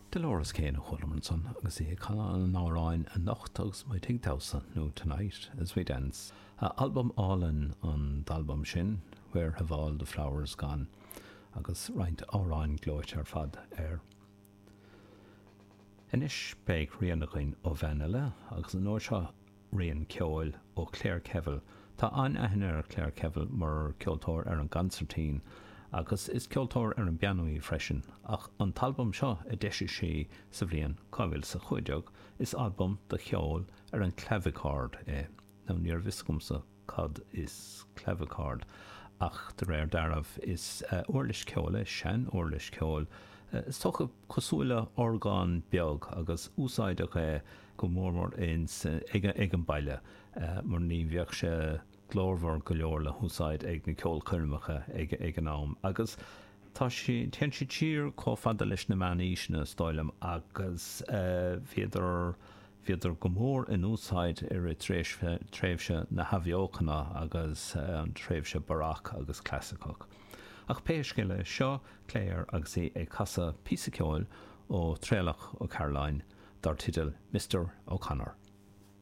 Dolores céin a Chulamanson, agus é an áráin a nachtagus mai tingtausa nó Tonight as we dance. Album Allin an d'album sin, Where Have All the Flowers Gone, agus roint áráin glóit ar fad Inis beag rianachin ó Vanilla, agus an óir seo rian ceol ó Claire Kevill. Tá an Claire Kevill mar ceoltóir ar an gancertín, agus is ceoltóir ar an beanúí freisin, ach an talbum seo a deise sé sa bhliain cábhfuil sa chuideog is album de cheol ar an clavicard Ná níor viscumsa cad is clavicard, ach de réir darmh is uirlis ceola, sean uirlis ceol. Is tucha cosúile orgán beag agus úsáideach go mór ag an baile, mar ní bheadh sé glórmhar go leor le húsáid ag na ceol chuirmeacha ag an am. Agus tá si tír có fada leis na maníisina stáilm agus bhíidir go mór in úsáid ar i tréimhse na haimheochanna agus an tréimhse barach agus clasicach. Ach péiscile seo Claire agus é ag casa písa ceol ó Tréalach ó Caroline dar tidal Mr. O'Connor.